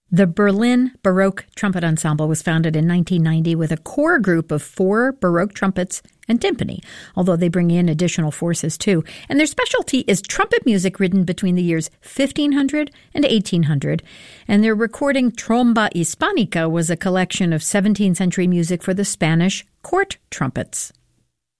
The Berlin Baroque Trumpet Ensemble was founded in 1990 with a core group of 4 Baroque trumpets and timpani, although they bring in additional forces too. And their specialty is trumpet music written between the years 1500 and 1800. And their recording Tromba Hispanica was a collection of 17th century music for the Spanish court trumpets.